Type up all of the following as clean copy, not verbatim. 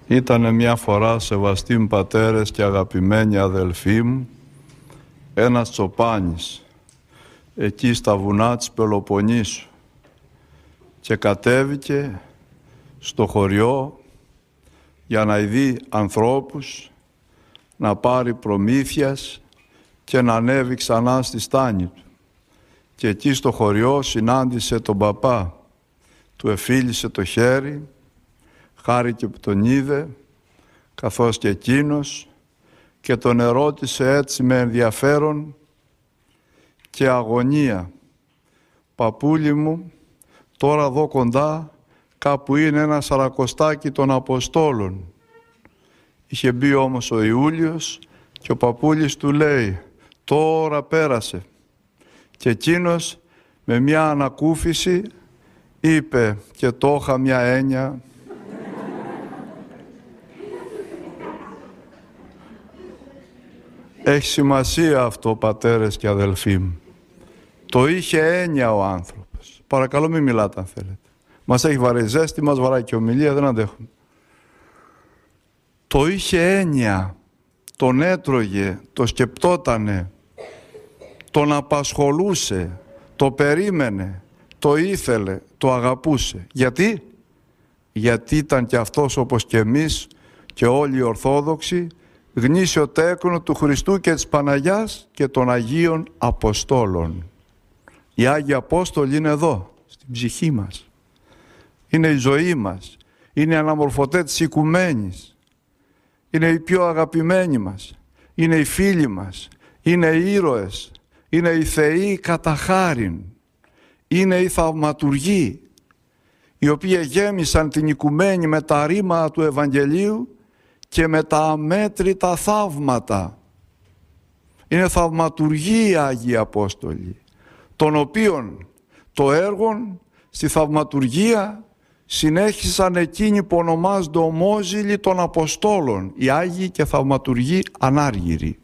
Ήτανε μια φορά, σεβαστοί μου πατέρες και αγαπημένοι αδελφοί μου, ένας τσοπάνης εκεί στα βουνά της Πελοποννήσου και κατέβηκε στο χωριό για να ειδεί ανθρώπους, να πάρει προμήθειας και να ανέβει ξανά στη στάνη του. Και εκεί στο χωριό συνάντησε τον παπά, του εφίλησε το χέρι, χάρηκε που τον είδε, καθώς και εκείνος, και τον ερώτησε έτσι με ενδιαφέρον και αγωνία: «Παππούλη μου, τώρα εδώ κοντά κάπου είναι ένα σαρακοστάκι των Αποστόλων». Είχε μπει όμως ο Ιούλιος και ο παππούλης του λέει: «Τώρα πέρασε». Και εκείνος με μια ανακούφιση είπε: «Και το είχα μια έννοια». Έχει σημασία αυτό, πατέρες και αδελφοί μου. Το είχε έννοια ο άνθρωπος. Παρακαλώ μην μιλάτε αν θέλετε. Μας έχει βαρέσει ζέστη, μας βαράει και ομιλία, δεν αντέχουμε. Το είχε έννοια, τον έτρωγε, το σκεπτότανε, τον απασχολούσε, το περίμενε, το ήθελε, το αγαπούσε. Γιατί? Γιατί ήταν και αυτός όπως και εμείς και όλοι οι Ορθόδοξοι γνήσιο τέκνο του Χριστού και της Παναγιάς και των Αγίων Αποστόλων. Οι Άγιοι Απόστολοι είναι εδώ, στην ψυχή μας. Είναι η ζωή μας. Είναι οι αναμορφωτές της οικουμένης. Είναι οι πιο αγαπημένοι μας. Είναι οι φίλοι μας. Είναι οι ήρωες. Είναι οι θεοί κατά χάριν. Είναι οι θαυματουργοί, οι οποίοι γέμισαν την οικουμένη με τα ρήματα του Ευαγγελίου και με τα αμέτρητα θαύματα. Είναι θαυματουργοί οι Άγιοι Απόστολοι, των οποίων το έργο στη θαυματουργία συνέχισαν εκείνοι που ονομάζονται ομόζηλοι των Αποστόλων, οι Άγιοι και θαυματουργοί ανάργυροι.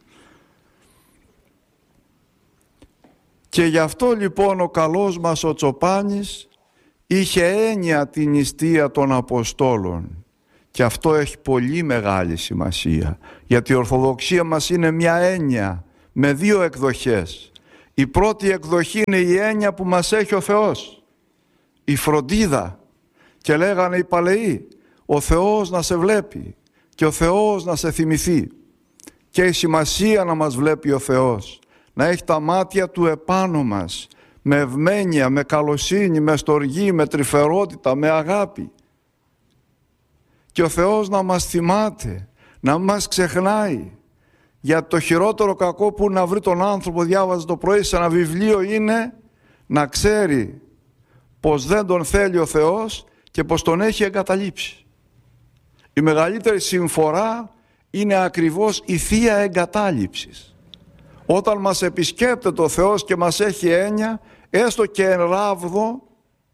Και γι' αυτό λοιπόν ο καλός μας ο Τσοπάνης είχε έννοια την νηστεία των Αποστόλων. Και αυτό έχει πολύ μεγάλη σημασία, γιατί η Ορθοδοξία μας είναι μια έννοια με δύο εκδοχές. Η πρώτη εκδοχή είναι η έννοια που μας έχει ο Θεός, η φροντίδα. Και λέγανε οι παλαιοί, ο Θεός να σε βλέπει και ο Θεός να σε θυμηθεί. Και η σημασία να μας βλέπει ο Θεός, να έχει τα μάτια του επάνω μας, με ευμένεια, με καλοσύνη, με στοργή, με τρυφερότητα, με αγάπη. Και ο Θεός να μας θυμάται, να μας ξεχνάει. Για το χειρότερο κακό που να βρει τον άνθρωπο, διάβαζε το πρωί σε ένα βιβλίο, είναι να ξέρει πως δεν τον θέλει ο Θεός και πως τον έχει εγκαταλείψει. Η μεγαλύτερη συμφορά είναι ακριβώς η θεία εγκατάλειψη. Όταν μας επισκέπτεται ο Θεός και μας έχει έννοια, έστω και εν ράβδο,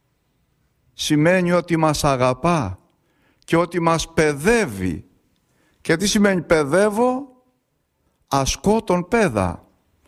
σημαίνει ότι μας αγαπά και ότι μας παιδεύει. Και τι σημαίνει παιδεύω? Ασκώ τον παιδά,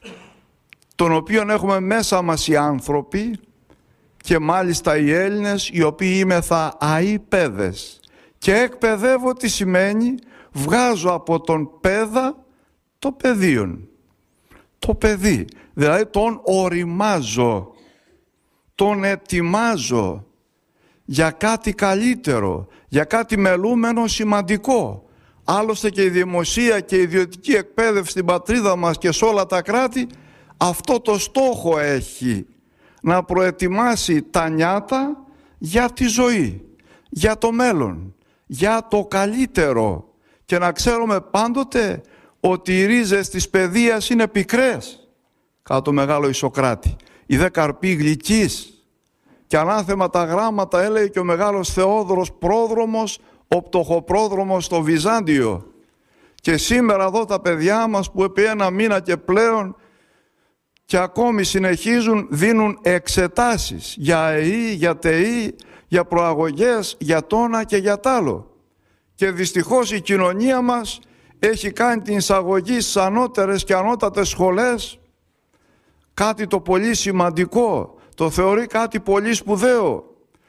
τον οποίον έχουμε μέσα μας οι άνθρωποι και μάλιστα οι Έλληνες, οι οποίοι είμεθα αεί παιδες. Και εκπαιδεύω τι σημαίνει? Βγάζω από τον παιδά το παιδίον. Το παιδί, δηλαδή τον οριμάζω, τον ετοιμάζω για κάτι καλύτερο, για κάτι μελούμενο σημαντικό. Άλλωστε και η δημοσία και η ιδιωτική εκπαίδευση στην πατρίδα μας και σε όλα τα κράτη αυτό το στόχο έχει, να προετοιμάσει τα νιάτα για τη ζωή, για το μέλλον, για το καλύτερο. Και να ξέρουμε πάντοτε ότι οι ρίζες της παιδείας είναι πικρές, κατά το μεγάλο Ισοκράτη. Οι δε καρποί γλυκείς. Και ανάθεμα τα γράμματα έλεγε και ο μεγάλος Θεόδωρος πρόδρομος, ο πτωχοπρόδρομος στο Βυζάντιο. Και σήμερα εδώ τα παιδιά μας που επί ένα μήνα και πλέον και ακόμη συνεχίζουν, δίνουν εξετάσεις για ΕΗ, για ΤΕΗ, για προαγωγές, για τόνα και για τ' άλλο. Και δυστυχώς η κοινωνία μας έχει κάνει την εισαγωγή στις ανώτερες και ανώτατες σχολές κάτι το πολύ σημαντικό, το θεωρεί κάτι πολύ σπουδαίο.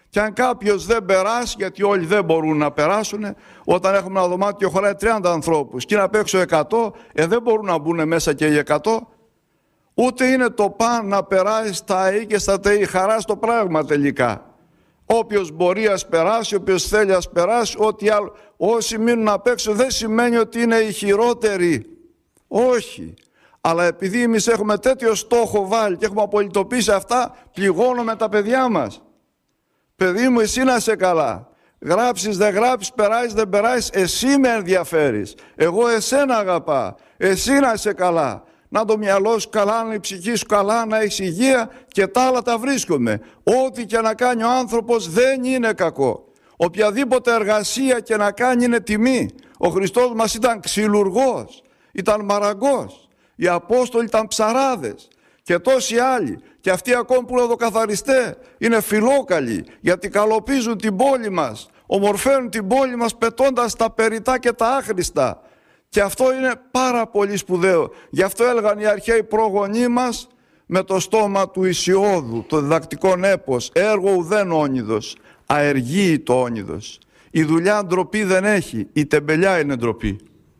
Και αν κάποιος δεν περάσει, γιατί όλοι δεν μπορούν να περάσουν, όταν έχουμε ένα δωμάτιο χωράει 30 ανθρώπους και είναι απ' έξω 100, δεν μπορούν να μπουν μέσα και οι 100. Ούτε είναι το παν να περάσει στα ή και στα ΤΕΙ, χαρά στο πράγμα τελικά. Όποιος μπορεί ας περάσει, όποιος θέλει ας περάσει, ό,τι άλλο. Όσοι μείνουν απ' έξω δεν σημαίνει ότι είναι οι χειρότεροι. Όχι. Αλλά επειδή εμείς έχουμε τέτοιο στόχο βάλει και έχουμε απολυτοποιήσει αυτά, πληγώνουμε τα παιδιά μας. Παιδί μου, εσύ να είσαι καλά. Γράψεις, δεν γράψεις, περάσεις, δεν περάσεις, εσύ με ενδιαφέρεις. Εγώ εσένα αγαπά. Εσύ να είσαι καλά. Να το μυαλό σου καλά, να η ψυχή σου καλά, να έχεις υγεία και τα άλλα τα βρίσκομαι. Ό,τι και να κάνει ο άνθρωπος δεν είναι κακό. Οποιαδήποτε εργασία και να κάνει είναι τιμή. Ο Χριστός μας ήταν ξυλουργός, ήταν μαραγκός. Οι Απόστολοι ήταν ψαράδες και τόσοι άλλοι. Και αυτοί ακόμη που είναι οδοκαθαριστές είναι φιλόκαλοι, γιατί καλοπίζουν την πόλη μας, ομορφαίνουν την πόλη μας πετώντας τα περιτά και τα άχρηστα. Και αυτό είναι πάρα πολύ σπουδαίο. Γι' αυτό έλεγαν οι αρχαίοι προγονείς μας με το στόμα του Ησιώδου, το διδακτικό έπος, έργο ουδέν όνειδος, αεργεί το όνειδος. Η δουλειά ντροπή δεν έχει, η τεμπελιά είναι ντροπή.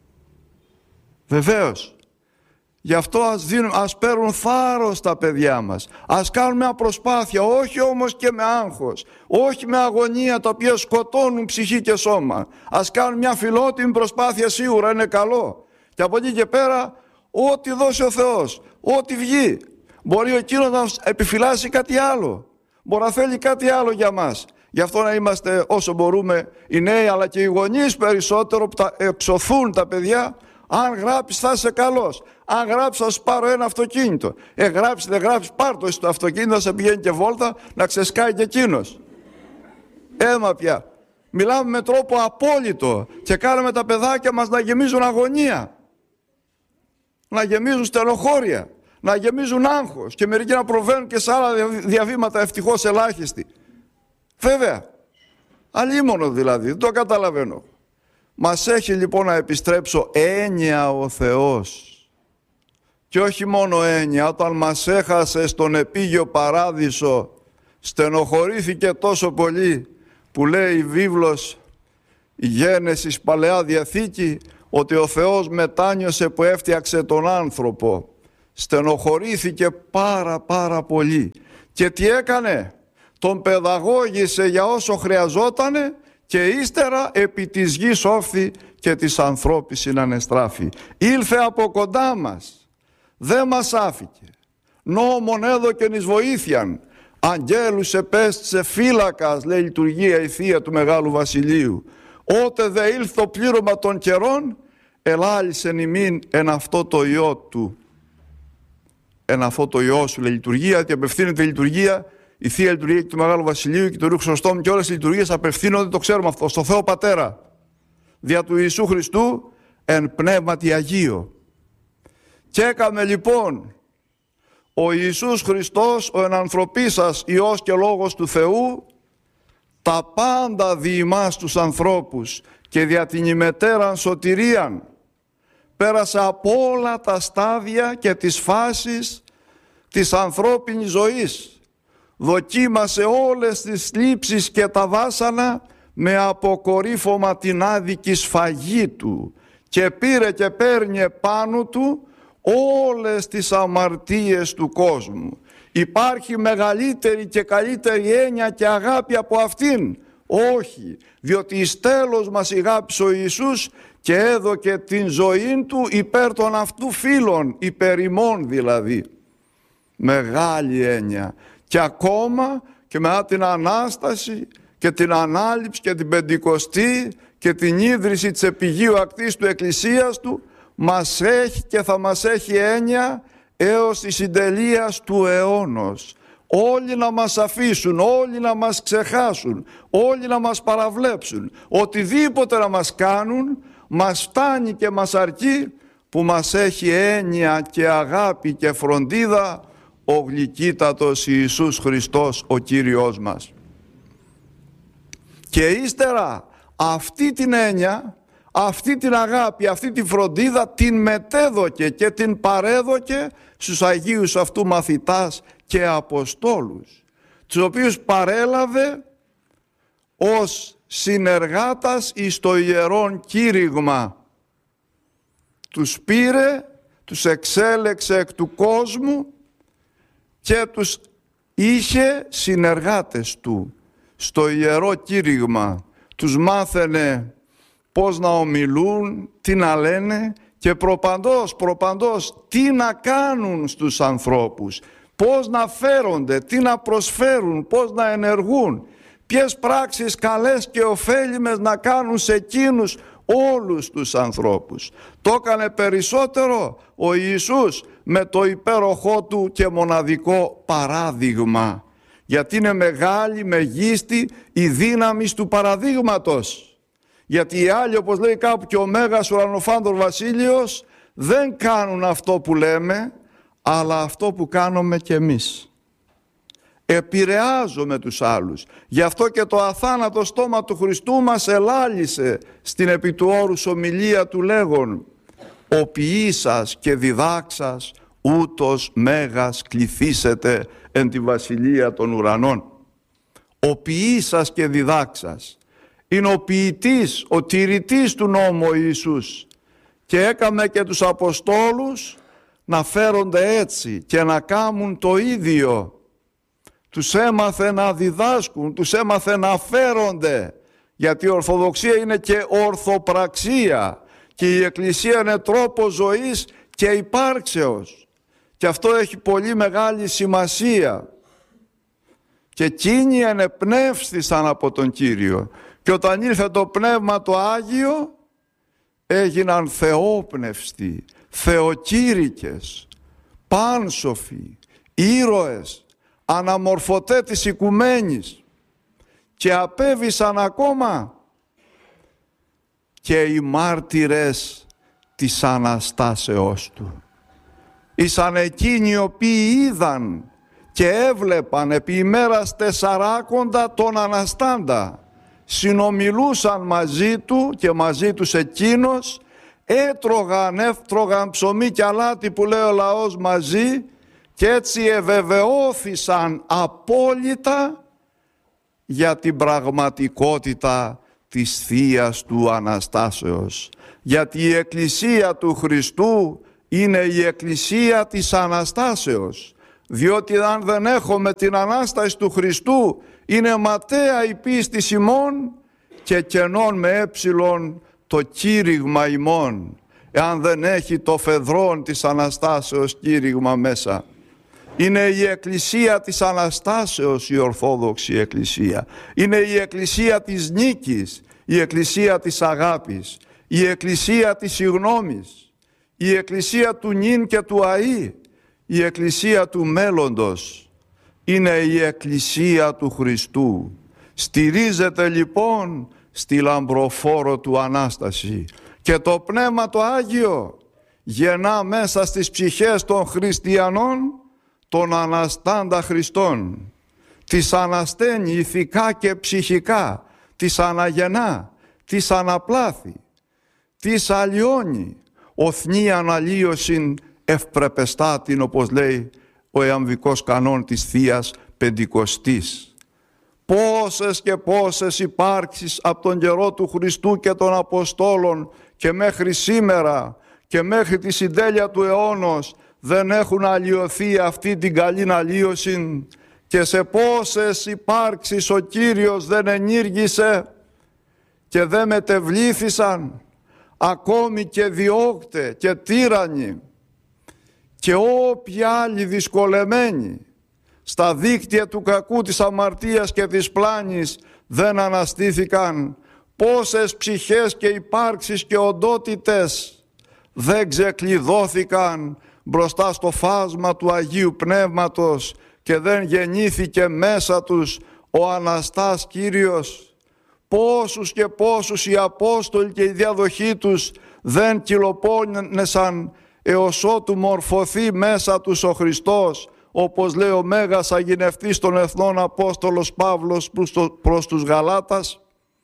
Βεβαίως. Γι' αυτό ας παίρνουν θάρρος τα παιδιά μας. Ας κάνουν μια προσπάθεια, όχι όμως και με άγχος, όχι με αγωνία τα οποία σκοτώνουν ψυχή και σώμα. Ας κάνουν μια φιλότιμη προσπάθεια, σίγουρα είναι καλό. Και από εκεί και πέρα, ό,τι δώσει ο Θεός, ό,τι βγει. Μπορεί εκείνος να επιφυλάσει κάτι άλλο. Μπορεί να θέλει κάτι άλλο για μας. Γι' αυτό να είμαστε όσο μπορούμε οι νέοι, αλλά και οι γονείς περισσότερο που τα εξωθούν τα παιδιά. Αν γράψεις θα είσαι καλός. Αν γράψεις θα σου πάρω ένα αυτοκίνητο. Γράψεις δεν γράψεις, πάρ' το στο αυτοκίνητο, θα σε πηγαίνει και βόλτα, να ξεσκάει και εκείνος. Έμα πια. Μιλάμε με τρόπο απόλυτο και κάνουμε τα παιδάκια μας να γεμίζουν αγωνία. Να γεμίζουν στενοχώρια. Να γεμίζουν άγχος. Και μερικοί να προβαίνουν και σε άλλα διαβήματα, ευτυχώς ελάχιστοι. Βέβαια. Αλίμονο δηλαδή, δεν το καταλαβαίνω. Μας έχει λοιπόν να επιστρέψω έννοια ο Θεός. Και όχι μόνο έννοια, όταν μας έχασε στον επίγειο παράδεισο, στενοχωρήθηκε τόσο πολύ που λέει η βίβλος, η Γένεσης, Παλαιά Διαθήκη, ότι ο Θεός μετάνιωσε που έφτιαξε τον άνθρωπο. Στενοχωρήθηκε πάρα πολύ. Και τι έκανε? Τον παιδαγώγησε για όσο χρειαζότανε και ύστερα επί της γης όφθη και της ανθρώπης συνανεστράφη. Ήλθε από κοντά μας, δεν μας άφηκε. Νόμον έδωκεν εις βοήθειαν, αγγέλους επέστησε φύλακας, λέει η λειτουργία η Θεία του Μεγάλου Βασιλείου. Ότε δε ήλθε το πλήρωμα των καιρών, ελάλησεν ημίν εν αυτό το Υιό του. Εν αυτό το Υιό σου, λέει η λειτουργία, γιατί απευθύνεται η λειτουργία, η Θεία Λειτουργία του Μεγάλου Βασιλείου και του Ρίου Χρυσοστόμου και όλες οι λειτουργίες απευθύνονται, το ξέρουμε αυτό, στο Θεό Πατέρα. Δια του Ιησού Χριστού εν πνεύματι Αγίο. Και έκαμε λοιπόν ο Ιησούς Χριστός, ο ενανθρωπίσας Υιός και Λόγος του Θεού, τα πάντα δι' ημάς τους ανθρώπους και δια την ημετέραν σωτηρίαν. Πέρασε από όλα τα στάδια και τις φάσεις της ανθρώπινης ζωής. Δοκίμασε όλες τις λήψεις και τα βάσανα με αποκορύφωμα την άδικη σφαγή του και πήρε και παίρνει επάνω του όλες τις αμαρτίες του κόσμου. Υπάρχει μεγαλύτερη και καλύτερη έννοια και αγάπη από αυτήν? Όχι, διότι εις τέλος μας αγάπησε ο Ιησούς και έδωκε την ζωή του υπέρ των αυτού φίλων, υπέρ ημών δηλαδή. Μεγάλη έννοια. Και ακόμα και μετά την Ανάσταση και την Ανάληψη και την Πεντηκοστή και την ίδρυση της επιγείου ακτής του Εκκλησίας του, μας έχει και θα μας έχει έννοια έως τη συντελείας του αιώνος. Όλοι να μας αφήσουν, όλοι να μας ξεχάσουν, όλοι να μας παραβλέψουν. Οτιδήποτε να μας κάνουν, μας φτάνει και μας αρκεί που μας έχει έννοια και αγάπη και φροντίδα ο γλυκύτατος Ιησούς Χριστός ο Κύριος μας. Και ύστερα αυτή την έννοια, αυτή την αγάπη, αυτή τη φροντίδα την μετέδωκε και την παρέδωκε στους Αγίους αυτού μαθητάς και Αποστόλους, τους οποίους παρέλαβε ως συνεργάτας εις το ιερόν κήρυγμα. Τους πήρε, τους εξέλεξε εκ του κόσμου και τους είχε συνεργάτες του στο ιερό κήρυγμα. Τους μάθαινε πώς να ομιλούν, τι να λένε και προπαντός τι να κάνουν στους ανθρώπους, πώς να φέρονται, τι να προσφέρουν, πώς να ενεργούν, ποιες πράξεις καλές και ωφέλιμες να κάνουν σε εκείνους όλους τους ανθρώπους. Το έκανε περισσότερο ο Ιησούς με το υπέροχό του και μοναδικό παράδειγμα, γιατί είναι μεγάλη, μεγίστη η δύναμη του παραδείγματος. Γιατί οι άλλοι, όπως λέει κάπου και ο Μέγας Ουρανοφάντορ Βασίλειος, δεν κάνουν αυτό που λέμε, αλλά αυτό που κάνουμε κι εμείς. Επηρεάζουμε τους άλλους. Γι' αυτό και το αθάνατο στόμα του Χριστού μας ελάλησε στην επί του όρους ομιλία του λέγον «Ο ποιήσας και διδάξας ούτως μέγας κληθήσετε εν τη βασιλεία των ουρανών». Ο ποιήσας και διδάξας είναι ο ποιητής, ο τηρητής του νόμου ο Ιησούς, και έκαμε και τους Αποστόλους να φέρονται έτσι και να κάνουν το ίδιο. Τους έμαθε να διδάσκουν, τους έμαθε να φέρονται, γιατί η Ορθοδοξία είναι και ορθοπραξία και η Εκκλησία είναι τρόπος ζωής και υπάρξεως, και αυτό έχει πολύ μεγάλη σημασία. Και εκείνοι ενεπνεύστησαν από τον Κύριο, και όταν ήρθε το Πνεύμα το Άγιο έγιναν θεόπνευστοι, θεοκήρυκες, πάνσοφοι, ήρωες, αναμορφωτέ της οικουμένης, και απέβησαν ακόμα και οι μάρτυρες της Αναστάσεώς του. Ήσαν εκείνοι οι οποίοι είδαν και έβλεπαν επί ημέρας 40 τον Αναστάντα, συνομιλούσαν μαζί του και μαζί τους εκείνος, έφτρωγαν ψωμί και αλάτι που λέει ο λαός μαζί, και έτσι ευεβεβαιώθησαν απόλυτα για την πραγματικότητα της Θείας του Αναστάσεως. Γιατί η Εκκλησία του Χριστού είναι η Εκκλησία της Αναστάσεως. Διότι αν δεν έχουμε την Ανάσταση του Χριστού, είναι ματαία η πίστη ημών και κενών με έψιλον το κήρυγμα ημών, εάν δεν έχει το φεδρόν της Αναστάσεως κήρυγμα μέσα. Είναι η Εκκλησία της Αναστάσεως η Ορθόδοξη Εκκλησία. Είναι η Εκκλησία της νίκης, η Εκκλησία της αγάπης, η Εκκλησία της συγνώμης, η Εκκλησία του νυν και του αΐ, η Εκκλησία του μέλλοντος. Είναι η Εκκλησία του Χριστού. Στηρίζεται λοιπόν στη λαμπροφόρο του Ανάσταση, και το Πνεύμα το Άγιο γεννά μέσα στις ψυχές των χριστιανών τον Αναστάντα Χριστόν. Τις ανασταίνει ηθικά και ψυχικά, τις αναγεννά, τις αναπλάθει, τις αλλοιώνει, οθνή αναλύωσιν ευπρεπεστάτην, όπως λέει ο ιαμβικός κανόν της Θείας Πεντηκοστής. Πόσες και πόσες υπάρξεις από τον καιρό του Χριστού και των Αποστόλων και μέχρι σήμερα και μέχρι τη συντέλεια του αιώνος δεν έχουν αλλοιωθεί αυτή την καλήν αλλοίωση, και σε πόσες υπάρξεις ο Κύριος δεν ενήργησε και δεν μετεβλήθησαν ακόμη και διώκτε και τύρανοι και όποιοι άλλοι δυσκολεμένοι στα δίκτυα του κακού, της αμαρτίας και της πλάνης δεν αναστήθηκαν. Πόσες ψυχές και υπάρξεις και οντότητες δεν ξεκλειδώθηκαν μπροστά στο φάσμα του Αγίου Πνεύματος και δεν γεννήθηκε μέσα τους ο Αναστάς Κύριος. Πόσους και πόσους οι Απόστολοι και η διαδοχή τους δεν κυλοπώνεσαν έως ότου μορφωθεί μέσα τους ο Χριστός, όπως λέει ο Μέγας Αγινευτής των Εθνών Απόστολος Παύλος προς τους Γαλάτας.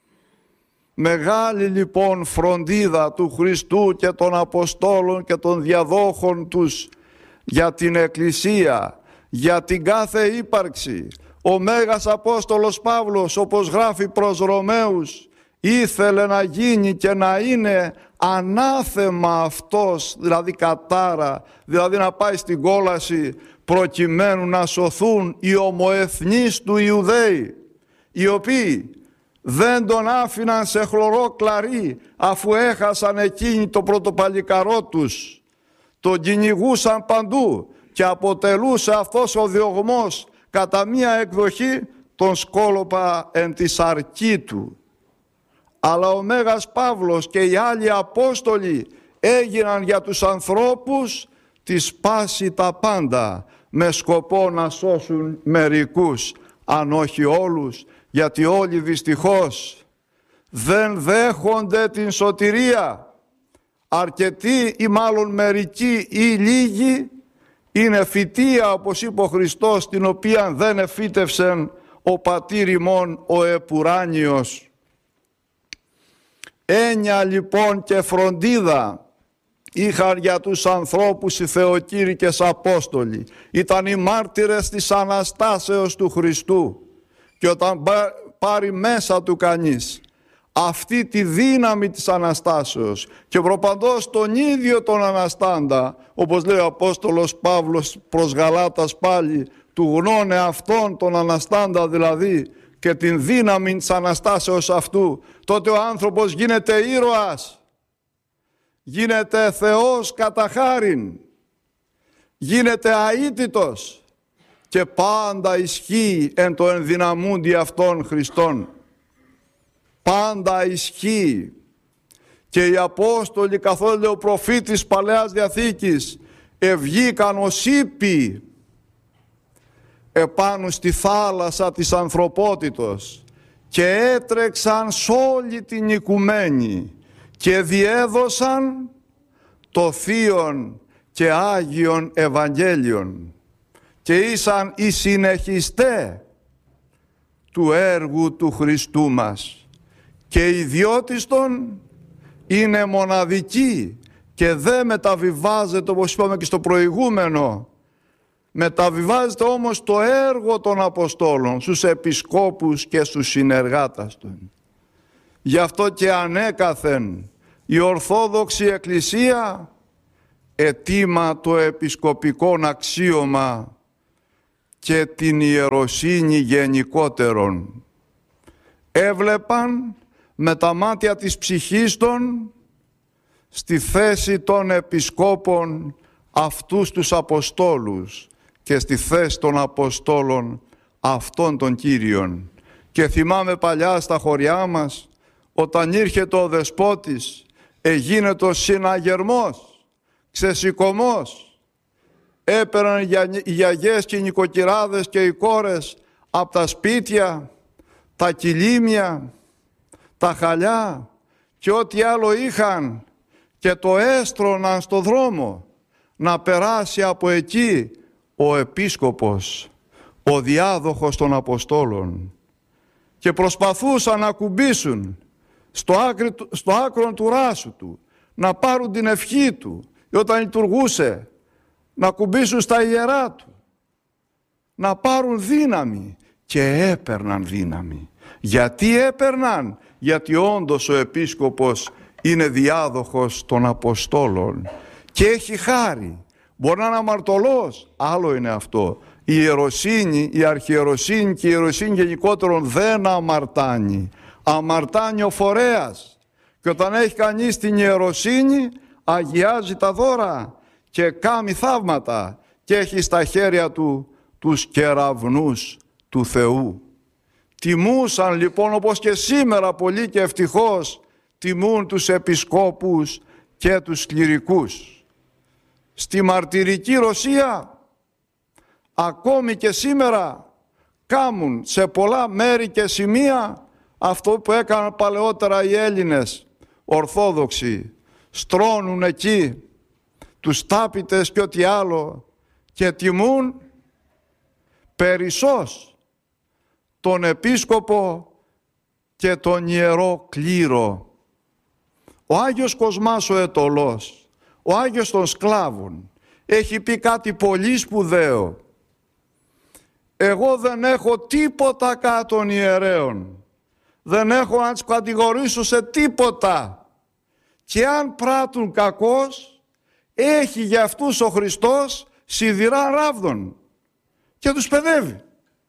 Μεγάλη λοιπόν φροντίδα του Χριστού και των Αποστόλων και των διαδόχων τους για την Εκκλησία, για την κάθε ύπαρξη, Ο Μέγας Απόστολος Παύλος, όπως γράφει προς Ρωμαίους, ήθελε να γίνει και να είναι ανάθεμα αυτός, δηλαδή κατάρα, δηλαδή να πάει στην κόλαση προκειμένου να σωθούν οι ομοεθνείς του Ιουδαίοι, οι οποίοι δεν τον άφηναν σε χλωρό κλαρί αφού έχασαν εκείνοι το πρωτοπαλικαρό τους. Τον κυνηγούσαν παντού και αποτελούσε αυτός ο διωγμός κατά μία εκδοχή τον σκόλοπα εν τη σαρκή του. Αλλά ο Μέγας Παύλος και οι άλλοι Απόστολοι έγιναν για τους ανθρώπους τη πάση τα πάντα, με σκοπό να σώσουν μερικούς, αν όχι όλους, γιατί όλοι δυστυχώς δεν δέχονται την σωτηρία. Αρκετοί ή μάλλον μερικοί ή λίγοι είναι φυτεία, όπως είπε ο Χριστός, την οποία δεν εφύτευσεν ο πατήρ ημών ο επουράνιος. Έννοια λοιπόν και φροντίδα είχαν για τους ανθρώπους οι θεοκήρυκες Απόστολοι. Ήταν οι μάρτυρες της Αναστάσεως του Χριστού. Και όταν πάρει μέσα του κανείς αυτή τη δύναμη της Αναστάσεως και προπαντός τον ίδιο τον Αναστάντα, όπως λέει ο Απόστολος Παύλος προς Γαλάτας πάλι, του γνώνε αυτόν τον Αναστάντα δηλαδή και την δύναμη της Αναστάσεως αυτού, τότε ο άνθρωπος γίνεται ήρωας, γίνεται Θεός κατά χάριν, γίνεται αίτητος και πάντα ισχύει εν το ενδυναμούντι αυτών Χριστών. Πάντα ισχύει. Και οι Απόστολοι, καθώς λέει ο προφήτης Παλαιάς Διαθήκης, ευγήκαν ως ύποι επάνω στη θάλασσα της ανθρωπότητος και έτρεξαν σ' όλη την οικουμένη και διέδωσαν το Θείον και Άγιον Ευαγγέλιον και ήσαν οι συνεχιστέ του έργου του Χριστού μας. Και η ιδιότιστον είναι μοναδική και δεν μεταβιβάζεται, όπως είπαμε και στο προηγούμενο, μεταβιβάζεται όμως το έργο των Αποστόλων στους επισκόπους και στους συνεργάτες των. Γι' αυτό και ανέκαθεν η Ορθόδοξη Εκκλησία ετήμα το επισκοπικόν αξίωμα και την ιεροσύνη γενικότερον. Έβλεπαν με τα μάτια της ψυχής των στη θέση των επισκόπων αυτούς τους Αποστόλους και στη θέση των Αποστόλων αυτών των Κύριων. Και θυμάμαι παλιά στα χωριά μας, όταν ήρχεται ο Δεσπότης, εγίνεται ο συναγερμός, ξεσηκωμός. Έπαιρναν οι γιαγιές και οι νοικοκυράδες και οι κόρες από τα σπίτια, τα κιλίμια, τα χαλιά και ό,τι άλλο είχαν και το έστρωναν στο δρόμο να περάσει από εκεί ο επίσκοπος, ο διάδοχος των Αποστόλων, και προσπαθούσαν να κουμπίσουν στο άκρο του ράσου του, να πάρουν την ευχή του, ή όταν λειτουργούσε να κουμπίσουν στα ιερά του, να πάρουν δύναμη, και έπαιρναν δύναμη. Γιατί έπαιρναν? Γιατί όντως ο επίσκοπος είναι διάδοχος των Αποστόλων και έχει χάρη. Μπορεί να είναι αμαρτωλός, άλλο είναι αυτό. Η ιεροσύνη, η αρχιεροσύνη και η ιεροσύνη γενικότερον δεν αμαρτάνει. Αμαρτάνει ο φορέας. Και όταν έχει κανείς την ιεροσύνη, αγιάζει τα δώρα και κάνει θαύματα και έχει στα χέρια του τους κεραυνούς του Θεού. Τιμούσαν λοιπόν, όπως και σήμερα πολλοί και ευτυχώς τιμούν τους επισκόπους και τους κληρικούς. Στη μαρτυρική Ρωσία ακόμη και σήμερα κάμουν σε πολλά μέρη και σημεία αυτό που έκαναν παλαιότερα οι Έλληνες Ορθόδοξοι. Στρώνουν εκεί τους τάπητες και ό,τι άλλο και τιμούν περισσώς τον επίσκοπο και τον ιερό κλήρο. Ο Άγιος Κοσμάς ο Αιτωλός, ο Άγιος των Σκλάβων, έχει πει κάτι πολύ σπουδαίο. Εγώ δεν έχω τίποτα κάτω των ιερέων. Δεν έχω να τους κατηγορήσω σε τίποτα. Και αν πράττουν κακώς, έχει για αυτούς ο Χριστός σιδηρά ράβδον και τους παιδεύει.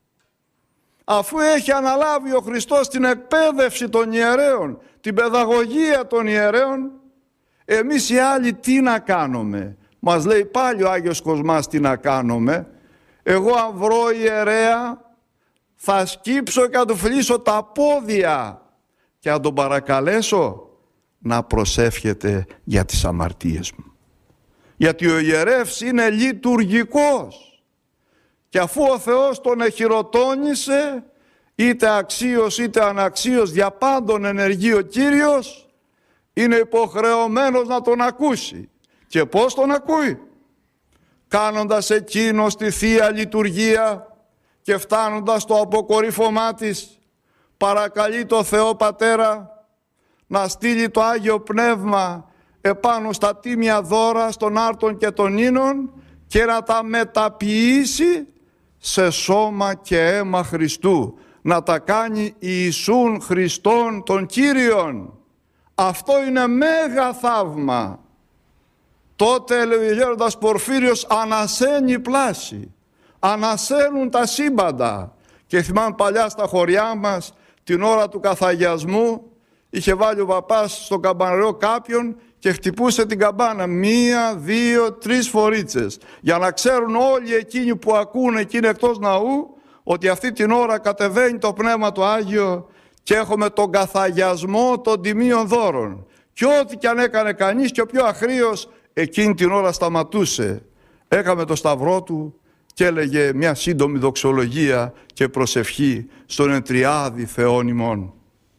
Αφού έχει αναλάβει ο Χριστός την εκπαίδευση των ιερέων, την παιδαγωγία των ιερέων, εμείς οι άλλοι τι να κάνουμε? Μας λέει πάλι ο Άγιος Κοσμάς τι να κάνουμε. Εγώ αν βρω ιερέα θα σκύψω και θα του φιλήσω τα πόδια και θα τον παρακαλέσω να προσεύχεται για τις αμαρτίες μου. Γιατί ο ιερεύς είναι λειτουργικός και αφού ο Θεός τον εχειροτώνησε, είτε αξίως είτε αναξίως δια πάντων ενεργεί ο Κύριος, είναι υποχρεωμένος να τον ακούσει. Και πώς τον ακούει? Κάνοντας εκείνος τη Θεία Λειτουργία και φτάνοντας στο αποκορύφωμά της, παρακαλεί το Θεό Πατέρα να στείλει το Άγιο Πνεύμα επάνω στα τίμια δώρα των άρτων και των ίνων και να τα μεταποιήσει σε σώμα και αίμα Χριστού, να τα κάνει Ιησούν Χριστόν τον Κύριον. Αυτό είναι μέγα θαύμα. Τότε, λέει ο γέροντας Πορφύριος, ανασένει η πλάση, ανασένουν τα σύμπαντα. Και θυμάμαι παλιά στα χωριά μας, την ώρα του καθαγιασμού, είχε βάλει ο παπάς στο καμπαναριό κάποιον και χτυπούσε την καμπάνα 1, 2, 3 φορίτσες, για να ξέρουν όλοι εκείνοι που ακούνε και είναι εκτός ναού, ότι αυτή την ώρα κατεβαίνει το Πνεύμα το Άγιο και έχουμε τον καθαγιασμό των τιμίων δώρων. Και ό,τι κι αν έκανε κανείς και ο πιο αχρήος, εκείνη την ώρα σταματούσε. Έκαμε το σταυρό του και έλεγε μια σύντομη δοξολογία και προσευχή στον Εντριάδη Θεόν ημών.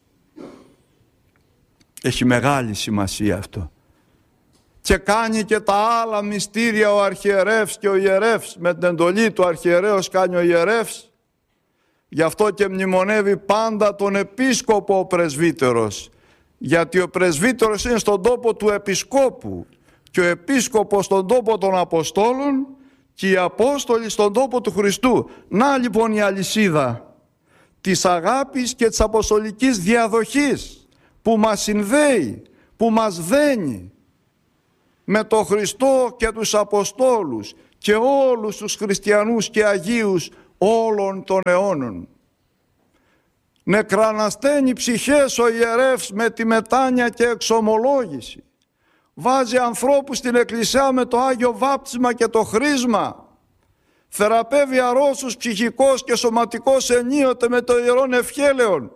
Έχει μεγάλη σημασία αυτό. Και κάνει και τα άλλα μυστήρια ο αρχιερεύς και ο ιερεύς. Με την εντολή του αρχιερέως κάνει ο ιερεύς. Γι' αυτό και μνημονεύει πάντα τον επίσκοπο ο πρεσβύτερος. Γιατί ο πρεσβύτερος είναι στον τόπο του επισκόπου και ο επίσκοπος στον τόπο των Αποστόλων και οι Απόστολοι στον τόπο του Χριστού. Να λοιπόν η αλυσίδα της αγάπης και της αποστολικής διαδοχής που μας συνδέει, που μας δένει με τον Χριστό και τους Αποστόλους και όλους τους χριστιανούς και Αγίους όλων των αιώνων. Νεκρανασταίνει ψυχές ο ιερεύς με τη μετάνοια και εξομολόγηση. Βάζει ανθρώπους στην εκκλησιά με το Άγιο Βάπτισμα και το χρίσμα. Θεραπεύει αρρώστους ψυχικός και σωματικός ενίοτε με το Ιερόν Ευχέλεον.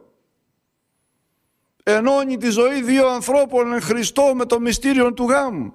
Ενώνει τη ζωή δύο ανθρώπων εν Χριστώ με το μυστήριο του γάμου.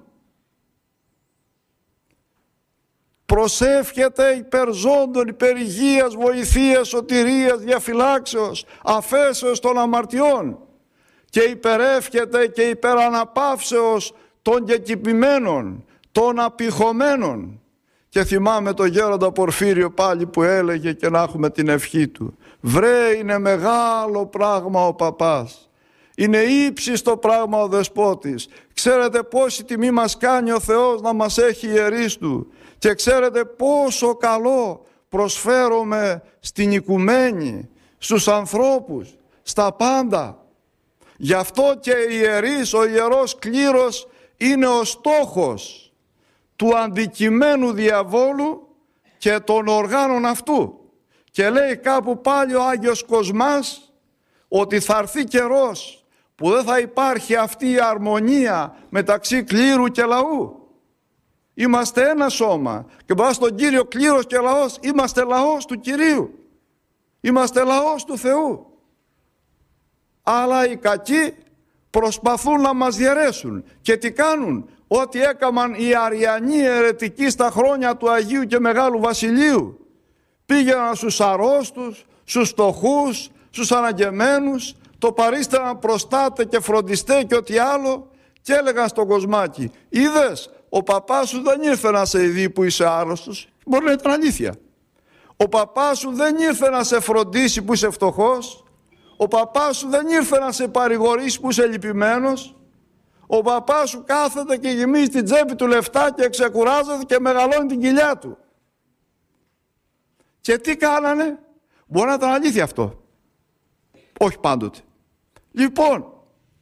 Προσεύχεται υπέρ ζώντων, υπέρ υγείας, βοηθείας, σωτηρίας, διαφυλάξεως, αφέσεως των αμαρτιών και υπερεύχεται και υπέρ αναπαύσεως των κεκυπημένων, των απειχωμένων. Και θυμάμαι το γέροντα Πορφύριο πάλι που έλεγε και να έχουμε την ευχή του. Βρε, είναι μεγάλο πράγμα ο παπάς. Είναι ύψιστο πράγμα ο δεσπότης. Ξέρετε πόση τιμή μας κάνει ο Θεός να μας έχει ιερείς του. Και ξέρετε πόσο καλό προσφέρομαι στην οικουμένη, στους ανθρώπους, στα πάντα. Γι' αυτό και οι ιερείς, ο ιερός κλήρος είναι ο στόχος του αντικειμένου διαβόλου και των οργάνων αυτού. Και λέει κάπου πάλι ο Άγιος Κοσμάς ότι θα έρθει καιρός που δεν θα υπάρχει αυτή η αρμονία μεταξύ κλήρου και λαού. Είμαστε ένα σώμα και μπροστά στον Κύριο κλήρος και λαός είμαστε λαός του Κυρίου. Είμαστε λαός του Θεού. Αλλά οι κακοί προσπαθούν να μας διαιρέσουν. Και τι κάνουν? Ό,τι έκαναν οι Αριανοί αιρετικοί στα χρόνια του Αγίου και Μεγάλου Βασιλείου. Πήγαιναν στους αρρώστους, στους φτωχούς, στους αναγκεμένους, το παρίσταναν προστάτε και φροντιστέ και ό,τι άλλο και έλεγαν στον Κοσμάκη, είδες, ο παπάς σου δεν ήρθε να σε ειδεί που είσαι άρρωστος. Μπορεί να ήταν αλήθεια. Ο παπάς σου δεν ήρθε να σε φροντίσει που είσαι φτωχός. Ο παπάς σου δεν ήρθε να σε παρηγορήσει που είσαι λυπημένος. Ο παπάς σου κάθεται και γεμίζει την τσέπη του λεφτά και ξεκουράζεται και μεγαλώνει την κοιλιά του. Και τι κάνανε? Μπορεί να ήταν αλήθεια αυτό. Όχι πάντοτε. Λοιπόν,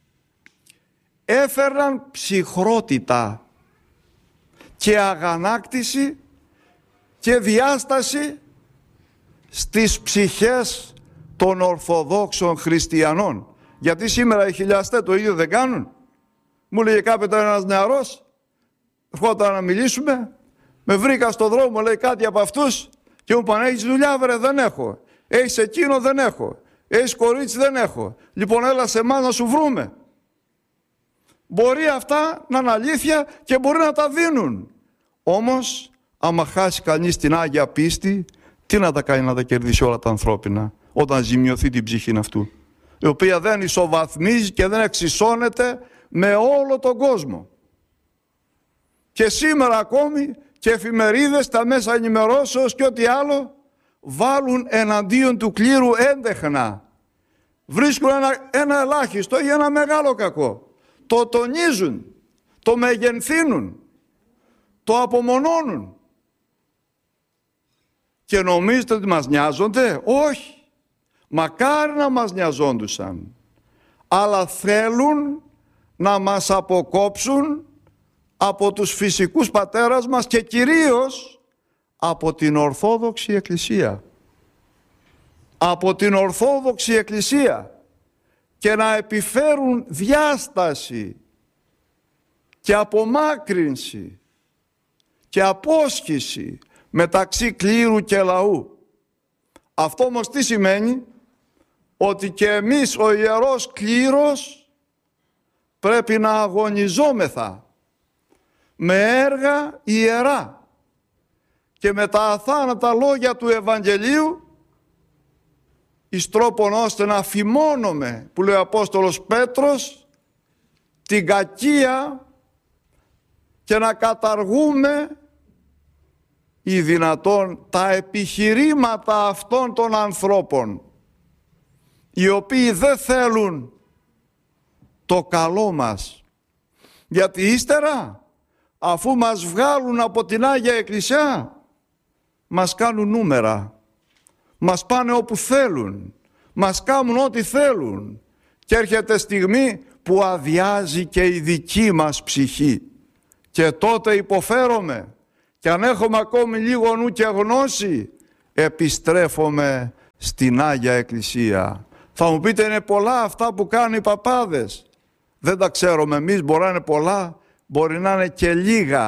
έφεραν ψυχρότητα και αγανάκτηση και διάσταση στις ψυχές των Ορθοδόξων χριστιανών. Γιατί σήμερα οι χιλιαστές το ίδιο δεν κάνουν. Μου λέγε κάποτε ένας νεαρός, ερχόταν να μιλήσουμε, με βρήκα στο δρόμο, λέει, κάτι από αυτούς και μου είπαν, έχεις δουλειά βρε? Δεν έχω. Έχεις εκείνο? Δεν έχω. Έχεις κορίτσι? Δεν έχω. Λοιπόν, έλα σε εμάς να σου βρούμε. Μπορεί αυτά να είναι αλήθεια και μπορεί να τα δίνουν. Όμως, άμα χάσει κανείς την Άγια πίστη, τι να τα κάνει να τα κερδίσει όλα τα ανθρώπινα, όταν ζημιωθεί την ψυχή αυτού, η οποία δεν ισοβαθμίζει και δεν εξισώνεται με όλο τον κόσμο. Και σήμερα ακόμη και εφημερίδες, τα μέσα ενημερώσεως και ό,τι άλλο βάλουν εναντίον του κλήρου έντεχνα. Βρίσκουν ένα ελάχιστο ή ένα μεγάλο κακό. Το τονίζουν, το μεγενθύνουν, το απομονώνουν. Και νομίζετε ότι μας νοιάζονται? Όχι. Μακάρι να μας νοιαζόντουσαν. Αλλά θέλουν να μας αποκόψουν από τους φυσικούς πατέρας μας και κυρίως από την Ορθόδοξη Εκκλησία. Από την Ορθόδοξη Εκκλησία. Και να επιφέρουν διάσταση και απομάκρυνση και απόσχηση μεταξύ κλήρου και λαού. Αυτό όμως τι σημαίνει? Ότι και εμείς ο Ιερός Κλήρος πρέπει να αγωνιζόμεθα με έργα ιερά και με τα αθάνατα λόγια του Ευαγγελίου, εις τρόπον ώστε να φημώνουμε, που λέει ο Απόστολος Πέτρος, την κακία και να καταργούμε ή δυνατόν τα επιχειρήματα αυτών των ανθρώπων, οι οποίοι δεν θέλουν το καλό μας. Γιατί ύστερα, αφού μας βγάλουν από την Άγια Εκκλησιά, μας κάνουν νούμερα, μας πάνε όπου θέλουν, μας κάνουν ό,τι θέλουν και έρχεται στιγμή που αδειάζει και η δική μας ψυχή και τότε υποφέρομαι και αν έχουμε ακόμη λίγο νου και γνώση επιστρέφομαι στην Άγια Εκκλησία. Θα μου πείτε, είναι πολλά αυτά που κάνουν οι παπάδες. Δεν τα ξέρουμε εμείς, μπορεί να είναι πολλά, μπορεί να είναι και λίγα.